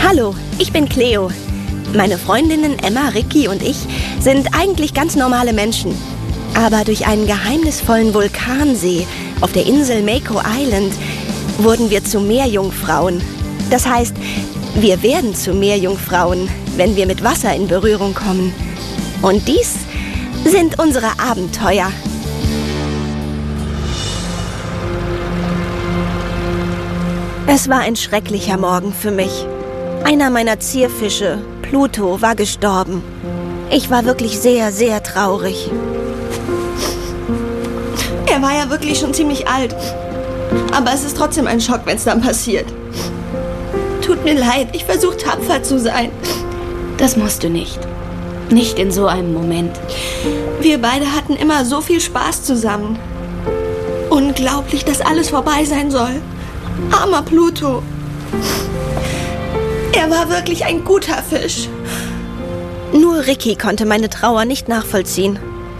Hallo, ich bin Cleo. Meine Freundinnen Emma, Ricky und ich sind eigentlich ganz normale Menschen. Aber durch einen geheimnisvollen Vulkansee auf der Insel Mako Island wurden wir zu Meerjungfrauen. Das heißt, wir werden zu Meerjungfrauen, wenn wir mit Wasser in Berührung kommen. Und dies sind unsere Abenteuer. Es war ein schrecklicher Morgen für mich. Einer meiner Zierfische, Pluto, war gestorben. Ich war wirklich sehr, sehr traurig. Er war ja wirklich schon ziemlich alt. Aber es ist trotzdem ein Schock, wenn es dann passiert. Tut mir leid, ich versuche tapfer zu sein. Das musst du nicht. Nicht in so einem Moment. Wir beide hatten immer so viel Spaß zusammen. Unglaublich, dass alles vorbei sein soll. Armer Pluto. Er war wirklich ein guter Fisch. Nur Ricky konnte meine Trauer nicht nachvollziehen.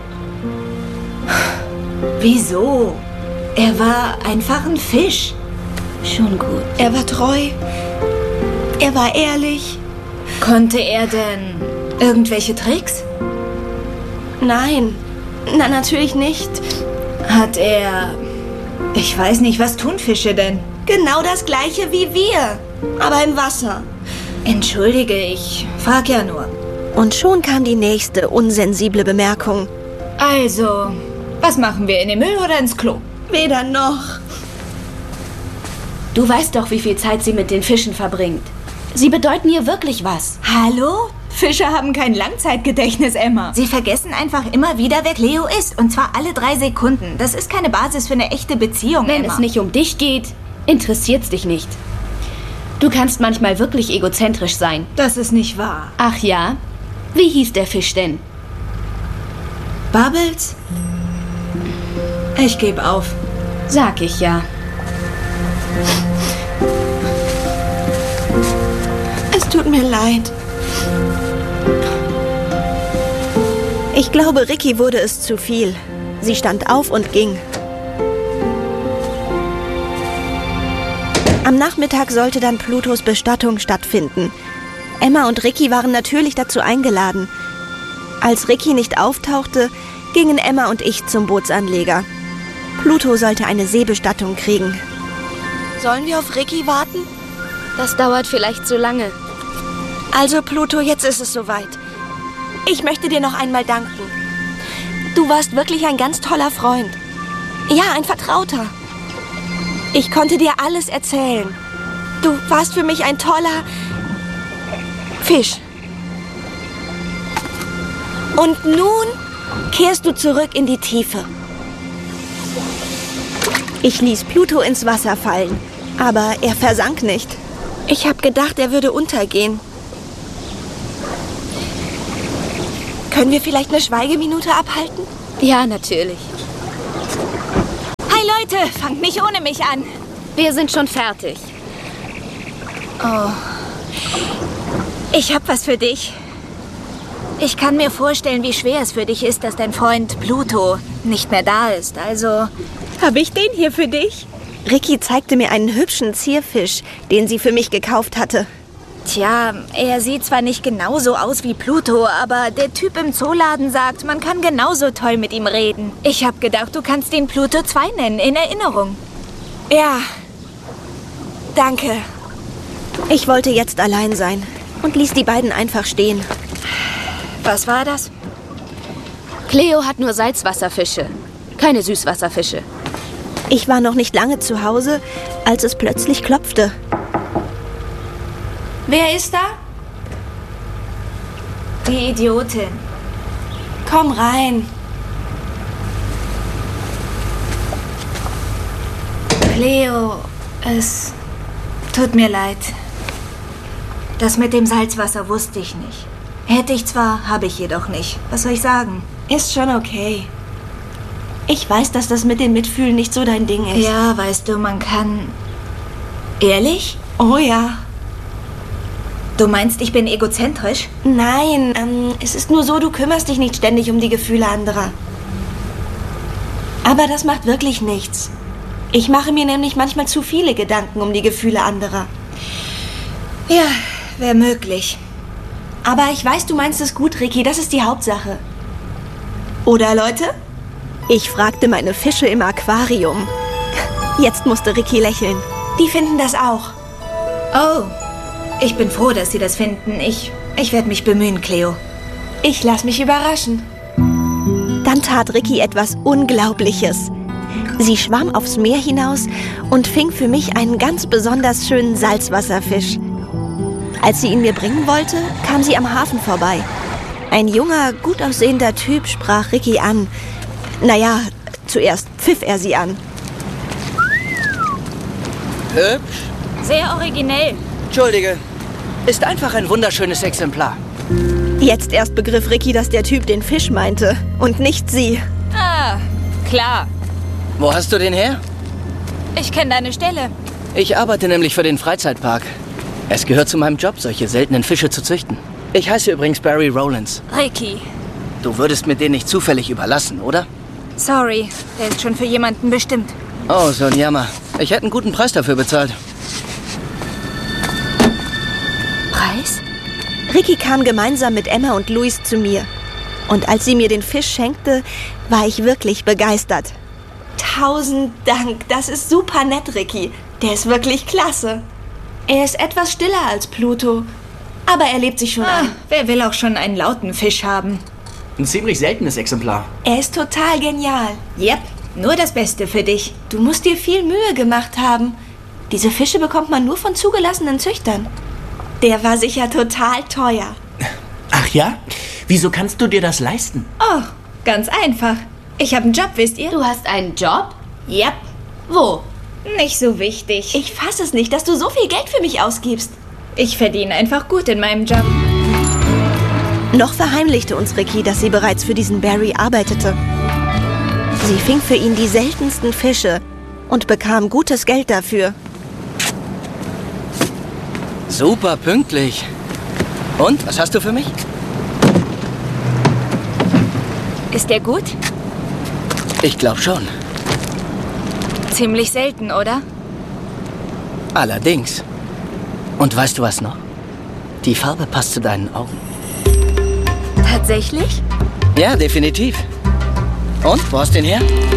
Wieso? Er war einfach ein Fisch. Schon gut. Er war treu. Er war ehrlich. Konnte er denn irgendwelche Tricks? Nein, natürlich nicht. Hat er... Ich weiß nicht, was tun Fische denn? Genau das Gleiche wie wir, aber im Wasser. Entschuldige, ich frag ja nur. Und schon kam die nächste unsensible Bemerkung. Also, was machen wir, in den Müll oder ins Klo? Weder noch. Du weißt doch, wie viel Zeit sie mit den Fischen verbringt. Sie bedeuten ihr wirklich was. Hallo? Fische haben kein Langzeitgedächtnis, Emma. Sie vergessen einfach immer wieder, wer Cleo ist. Und zwar alle 3 Sekunden. Das ist keine Basis für eine echte Beziehung, Wenn Emma. es nicht um dich geht, interessiert's dich nicht. Du kannst manchmal wirklich egozentrisch sein. Das ist nicht wahr. Ach ja? Wie hieß der Fisch denn? Bubbles? Ich gebe auf. Sag ich ja. Es tut mir leid. Ich glaube, Ricky wurde es zu viel. Sie stand auf und ging. Am Nachmittag sollte dann Plutos Bestattung stattfinden. Emma und Ricky waren natürlich dazu eingeladen. Als Ricky nicht auftauchte, gingen Emma und ich zum Bootsanleger. Pluto sollte eine Seebestattung kriegen. Sollen wir auf Ricky warten? Das dauert vielleicht zu lange. Also, Pluto, jetzt ist es soweit. Ich möchte dir noch einmal danken. Du warst wirklich ein ganz toller Freund. Ja, ein Vertrauter. Ich konnte dir alles erzählen. Du warst für mich ein toller Fisch. Und nun kehrst du zurück in die Tiefe. Ich ließ Pluto ins Wasser fallen, aber er versank nicht. Ich habe gedacht, er würde untergehen. Können wir vielleicht eine Schweigeminute abhalten? Ja, natürlich. Hi Leute, fangt nicht ohne mich an. Wir sind schon fertig. Oh. Ich hab was für dich. Ich kann mir vorstellen, wie schwer es für dich ist, dass dein Freund Pluto nicht mehr da ist. Also habe ich den hier für dich. Ricky zeigte mir einen hübschen Zierfisch, den sie für mich gekauft hatte. Tja, er sieht zwar nicht genauso aus wie Pluto, aber der Typ im Zooladen sagt, man kann genauso toll mit ihm reden. Ich hab gedacht, du kannst ihn Pluto 2 nennen, in Erinnerung. Ja, danke. Ich wollte jetzt allein sein und ließ die beiden einfach stehen. Was war das? Cleo hat nur Salzwasserfische, keine Süßwasserfische. Ich war noch nicht lange zu Hause, als es plötzlich klopfte. Wer ist da? Die Idiotin. Komm rein. Cleo, es tut mir leid. Das mit dem Salzwasser wusste ich nicht. Hätte ich zwar, habe ich jedoch nicht. Was soll ich sagen? Ist schon okay. Ich weiß, dass das mit dem Mitfühlen nicht so dein Ding ist. Ja, weißt du, man kann... Ehrlich? Oh ja. Du meinst, ich bin egozentrisch? Nein, es ist nur so, du kümmerst dich nicht ständig um die Gefühle anderer. Aber das macht wirklich nichts. Ich mache mir nämlich manchmal zu viele Gedanken um die Gefühle anderer. Ja, wäre möglich. Aber ich weiß, du meinst es gut, Ricky. Das ist die Hauptsache. Oder, Leute? Ich fragte meine Fische im Aquarium. Jetzt musste Ricky lächeln. Die finden das auch. Oh, ich bin froh, dass Sie das finden. Ich werde mich bemühen, Cleo. Ich lass mich überraschen. Dann tat Ricky etwas Unglaubliches. Sie schwamm aufs Meer hinaus und fing für mich einen ganz besonders schönen Salzwasserfisch. Als sie ihn mir bringen wollte, kam sie am Hafen vorbei. Ein junger, gut aussehender Typ sprach Ricky an. Naja, zuerst pfiff er sie an. Hübsch. Sehr originell. Entschuldige. Ist einfach ein wunderschönes Exemplar. Jetzt erst begriff Ricky, dass der Typ den Fisch meinte und nicht sie. Ah, klar. Wo hast du den her? Ich kenne deine Stelle. Ich arbeite nämlich für den Freizeitpark. Es gehört zu meinem Job, solche seltenen Fische zu züchten. Ich heiße übrigens Barry Rowlands. Ricky. Du würdest mir den nicht zufällig überlassen, oder? Sorry, der ist schon für jemanden bestimmt. Oh, so ein Jammer. Ich hätte einen guten Preis dafür bezahlt. Preis? Ricky kam gemeinsam mit Emma und Luis zu mir. Und als sie mir den Fisch schenkte, war ich wirklich begeistert. 1000 Dank. Das ist super nett, Ricky. Der ist wirklich klasse. Er ist etwas stiller als Pluto. Aber er lebt sich schon ein. Wer will auch schon einen lauten Fisch haben? Ein ziemlich seltenes Exemplar. Er ist total genial. Yep, nur das Beste für dich. Du musst dir viel Mühe gemacht haben. Diese Fische bekommt man nur von zugelassenen Züchtern. Der war sicher total teuer. Ach ja? Wieso kannst du dir das leisten? Oh, ganz einfach. Ich habe einen Job, wisst ihr? Du hast einen Job? Yep. Wo? Nicht so wichtig. Ich fasse es nicht, dass du so viel Geld für mich ausgibst. Ich verdiene einfach gut in meinem Job. Noch verheimlichte uns Ricky, dass sie bereits für diesen Barry arbeitete. Sie fing für ihn die seltensten Fische und bekam gutes Geld dafür. Super pünktlich. Und, was hast du für mich? Ist der gut? Ich glaube schon. Ziemlich selten, oder? Allerdings. Und weißt du was noch? Die Farbe passt zu deinen Augen. Tatsächlich? Ja, definitiv. Und, wo hast du den her?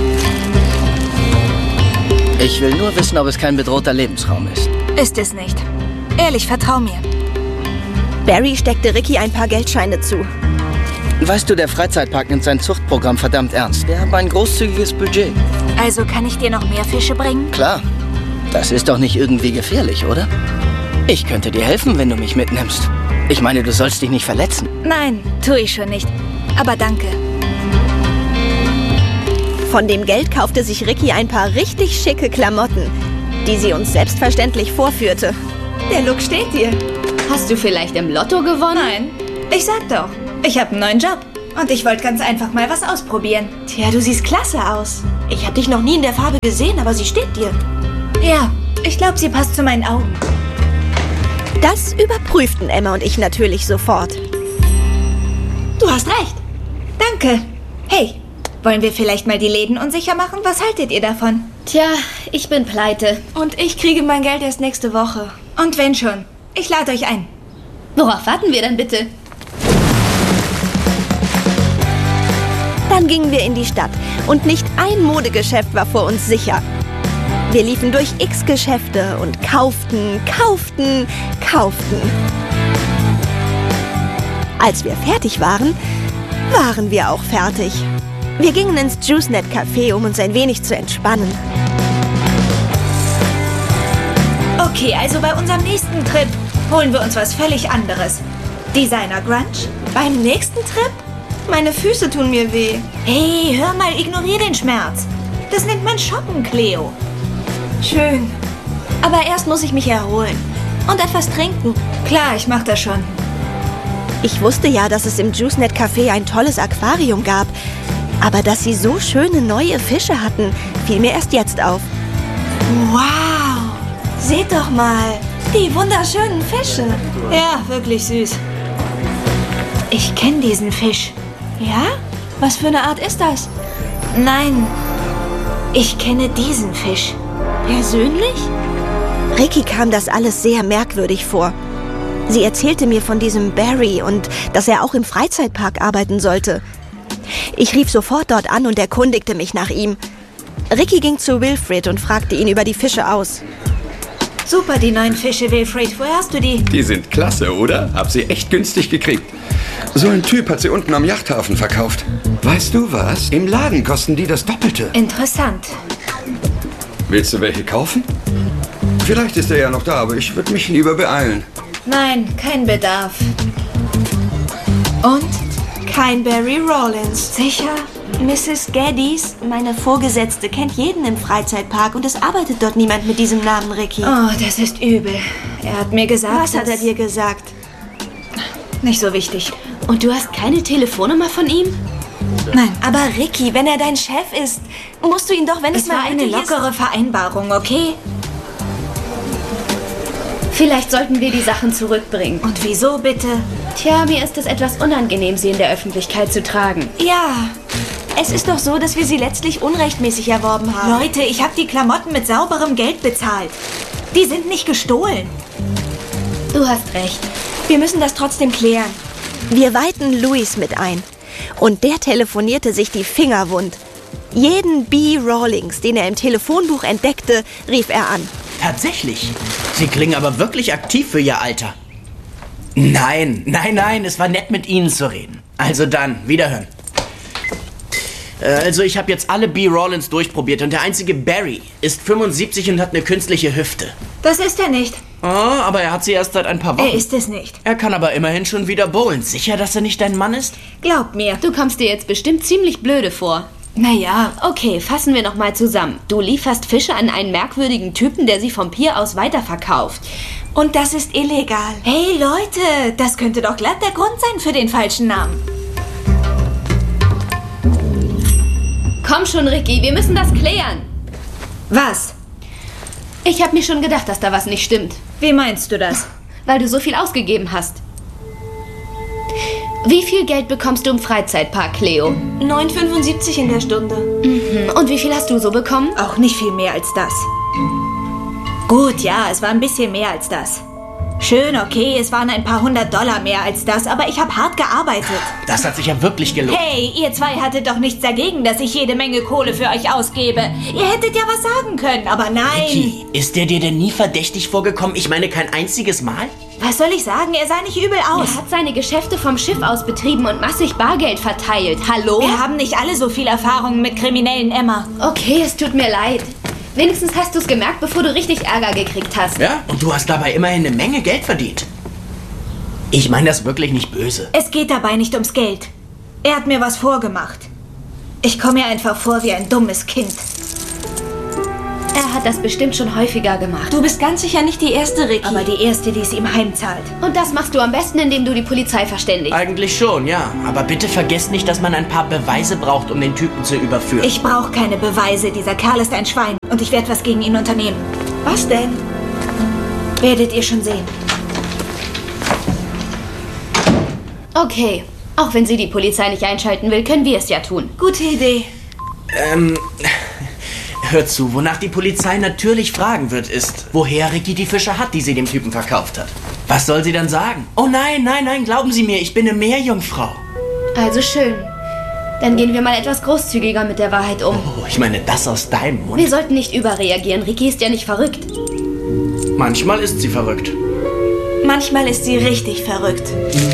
Ich will nur wissen, ob es kein bedrohter Lebensraum ist. Ist es nicht. Ehrlich, vertrau mir. Barry steckte Ricky ein paar Geldscheine zu. Weißt du, der Freizeitpark nimmt sein Zuchtprogramm verdammt ernst. Wir haben ein großzügiges Budget. Also kann ich dir noch mehr Fische bringen? Klar. Das ist doch nicht irgendwie gefährlich, oder? Ich könnte dir helfen, wenn du mich mitnimmst. Ich meine, du sollst dich nicht verletzen. Nein, tue ich schon nicht. Aber danke. Von dem Geld kaufte sich Ricky ein paar richtig schicke Klamotten, die sie uns selbstverständlich vorführte. Der Look steht dir. Hast du vielleicht im Lotto gewonnen? Nein, ich sag doch, ich habe einen neuen Job. Und ich wollte ganz einfach mal was ausprobieren. Tja, du siehst klasse aus. Ich habe dich noch nie in der Farbe gesehen, aber sie steht dir. Ja, ich glaube, sie passt zu meinen Augen. Das überprüften Emma und ich natürlich sofort. Du hast recht. Danke. Hey, wollen wir vielleicht mal die Läden unsicher machen? Was haltet ihr davon? Tja, ich bin pleite. Und ich kriege mein Geld erst nächste Woche. Und wenn schon, ich lade euch ein. Worauf warten wir denn bitte? Dann gingen wir in die Stadt und nicht ein Modegeschäft war vor uns sicher. Wir liefen durch x Geschäfte und kauften. Als wir fertig waren, waren wir auch fertig. Wir gingen ins JuiceNet Café, um uns ein wenig zu entspannen. Okay, also bei unserem nächsten Trip holen wir uns was völlig anderes. Designer Grunge? Beim nächsten Trip? Meine Füße tun mir weh. Hey, hör mal, ignorier den Schmerz. Das nennt man Shoppen, Cleo. Schön. Aber erst muss ich mich erholen. Und etwas trinken. Klar, ich mach das schon. Ich wusste ja, dass es im JuiceNet Café ein tolles Aquarium gab. Aber dass sie so schöne neue Fische hatten, fiel mir erst jetzt auf. Wow. Seht doch mal. Die wunderschönen Fische. Ja, wirklich süß. Ich kenne diesen Fisch. Ja? Was für eine Art ist das? Nein, ich kenne diesen Fisch. Persönlich? Ricky kam das alles sehr merkwürdig vor. Sie erzählte mir von diesem Barry und dass er auch im Freizeitpark arbeiten sollte. Ich rief sofort dort an und erkundigte mich nach ihm. Ricky ging zu Wilfred und fragte ihn über die Fische aus. Super, die neuen Fische, Wilfred. Woher hast du die? Die sind klasse, oder? Hab sie echt günstig gekriegt. So ein Typ hat sie unten am Yachthafen verkauft. Weißt du was? Im Laden kosten die das Doppelte. Interessant. Willst du welche kaufen? Vielleicht ist er ja noch da, aber ich würde mich lieber beeilen. Nein, kein Bedarf. Und? Kein Barry Rawlins. Sicher? Mrs. Geddes, meine Vorgesetzte, kennt jeden im Freizeitpark und es arbeitet dort niemand mit diesem Namen, Ricky. Oh, das ist übel. Er hat mir gesagt, Was hat er dir gesagt? Nicht so wichtig. Und du hast keine Telefonnummer von ihm? Nein. Aber Ricky, wenn er dein Chef ist, musst du ihn doch, wenn es Es war mal eine nötig ist... lockere Vereinbarung, okay? Vielleicht sollten wir die Sachen zurückbringen. Und wieso bitte? Tja, mir ist es etwas unangenehm, sie in der Öffentlichkeit zu tragen. Ja, es ist doch so, dass wir sie letztlich unrechtmäßig erworben haben. Leute, ich habe die Klamotten mit sauberem Geld bezahlt. Die sind nicht gestohlen. Du hast recht. Wir müssen das trotzdem klären. Wir weihten Louis mit ein. Und der telefonierte sich die Finger wund. Jeden B. Rawlings, den er im Telefonbuch entdeckte, rief er an. Tatsächlich. Sie klingen aber wirklich aktiv für Ihr Alter. Nein, es war nett mit Ihnen zu reden. Also dann, wiederhören. Also ich habe jetzt alle B. Rawlins durchprobiert und der einzige Barry ist 75 und hat eine künstliche Hüfte. Das ist er nicht. Oh, aber er hat sie erst seit ein paar Wochen. Er ist es nicht. Er kann aber immerhin schon wieder bowlen. Sicher, dass er nicht dein Mann ist? Glaub mir. Du kommst dir jetzt bestimmt ziemlich blöde vor. Naja, Okay, fassen wir noch mal zusammen. Du lieferst Fische an einen merkwürdigen Typen, der sie vom Pier aus weiterverkauft. Und das ist illegal. hey Leute, das könnte doch glatt der Grund sein für den falschen Namen. Komm schon, Ricky, wir müssen das klären. Was? Ich habe mir schon gedacht, dass da was nicht stimmt, Wie meinst du das? weil du so viel ausgegeben hast. Wie viel Geld bekommst du im Freizeitpark, Cleo? 9,75 in der Stunde. Und wie viel hast du so bekommen? Auch nicht viel mehr als das. Gut, ja, es war ein bisschen mehr als das. Schön, okay, es waren ein paar $100 mehr als das, aber ich habe hart gearbeitet. Das hat sich ja wirklich gelohnt. Hey, ihr zwei hattet doch nichts dagegen, dass ich jede Menge Kohle für euch ausgebe. Ihr hättet ja was sagen können, aber nein. Ricky, ist der dir denn nie verdächtig vorgekommen? Ich meine, kein einziges Mal? Was soll ich sagen? Er sah nicht übel aus. Er hat seine Geschäfte vom Schiff aus betrieben und massig Bargeld verteilt. Hallo? Wir haben nicht alle so viel Erfahrung mit Kriminellen, Emma. Okay, es tut mir leid. Wenigstens hast du es gemerkt, bevor du richtig Ärger gekriegt hast. Ja, und du hast dabei immerhin eine Menge Geld verdient. Ich meine das wirklich nicht böse. Es geht dabei nicht ums Geld. Er hat mir was vorgemacht. Ich komme mir einfach vor wie ein dummes Kind. Er hat das bestimmt schon häufiger gemacht. Du bist ganz sicher nicht die erste, Ricky. Aber die Erste, die es ihm heimzahlt. Und das machst du am besten, indem du die Polizei verständigst. Eigentlich schon, ja. Aber bitte vergesst nicht, dass man ein paar Beweise braucht, um den Typen zu überführen. Ich brauche keine Beweise. Dieser Kerl ist ein Schwein. Und ich werde was gegen ihn unternehmen. Was denn? Werdet ihr schon sehen. Okay, auch wenn sie die Polizei nicht einschalten will, können wir es ja tun. Gute Idee. Hör zu, wonach die Polizei natürlich fragen wird, ist, woher Ricky die Fische hat, die sie dem Typen verkauft hat. Was soll sie dann sagen? Oh nein, glauben Sie mir, ich bin eine Meerjungfrau. Also schön. Dann gehen wir mal etwas großzügiger mit der Wahrheit um. Oh, ich meine, das aus deinem Mund. Wir sollten nicht überreagieren. Ricky ist ja nicht verrückt. Manchmal ist sie verrückt. Manchmal ist sie richtig verrückt.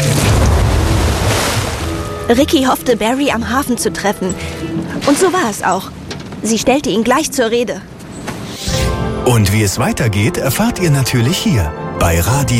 Ricky hoffte, Barry am Hafen zu treffen. Und so war es auch. Sie stellte ihn gleich zur Rede. Und wie es weitergeht, erfahrt ihr natürlich hier bei Radio